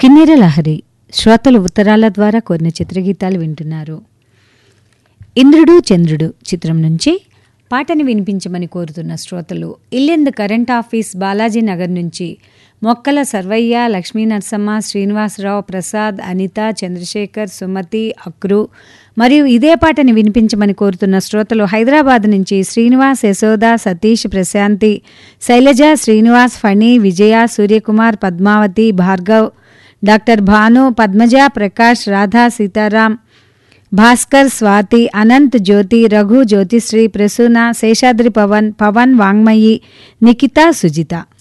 కిన్నెర లహరి శ్రోతలు ఉత్తరాల ద్వారా కోరిన చిత్రగీతాలు వింటున్నారు. ఇంద్రుడు చంద్రుడు చిత్రం నుంచి పాటని వినిపించమని కోరుతున్న శ్రోతలు ఇల్లెందు కరెంట్ ఆఫీస్ బాలాజీ నగర్ నుంచి మొక్కల సర్వయ్య, లక్ష్మీ నరసమ్మ, శ్రీనివాసరావు, ప్రసాద్, అనిత, చంద్రశేఖర్, సుమతి, అక్రు మరియు ఇదే పాటని వినిపించమని కోరుతున్న శ్రోతలు హైదరాబాద్ నుంచి శ్రీనివాస్, యశోద, సతీష్, ప్రశాంతి, శైలజ, శ్రీనివాస్, ఫణి, విజయ, సూర్యకుమార్, పద్మావతి, భార్గవ్, డాక్టర్ భాను, పద్మజ, ప్రకాష్, రాధా, సీతారాం, భాస్కర్, స్వాతి, అనంత్, జ్యోతి, రఘు, జ్యోతిశ్రీ, ప్రసూన, శేషాద్రి, పవన్, వాంగ్మయి, నిఖిత, సుజిత.